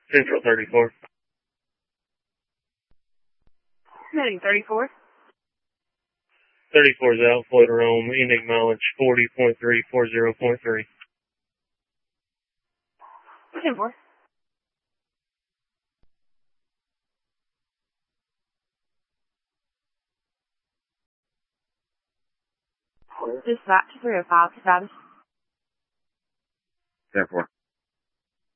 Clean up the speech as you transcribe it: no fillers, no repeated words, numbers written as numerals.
Central 34. Heading 34. 34 is out, float Rome, ending mileage 40.3, 40.3. 10-4. Dispatch 305 status. 10-4.